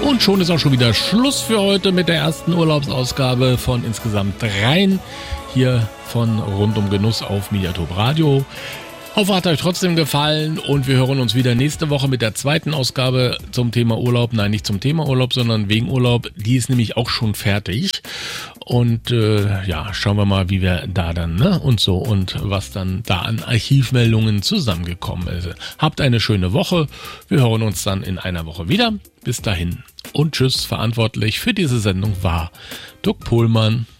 Und schon ist auch schon wieder Schluss für heute mit der ersten Urlaubsausgabe von insgesamt 3 hier von Rund um Genuss auf Mediathek Radio. Hoffe, hat euch trotzdem gefallen und wir hören uns wieder nächste Woche mit der zweiten Ausgabe zum Thema Urlaub. Nein, nicht zum Thema Urlaub, sondern wegen Urlaub. Die ist nämlich auch schon fertig. Und schauen wir mal, wie wir da dann und so und was dann da an Archivmeldungen zusammengekommen ist. Habt eine schöne Woche. Wir hören uns dann in einer Woche wieder. Bis dahin und tschüss. Verantwortlich für diese Sendung war Dirk Pohlmann.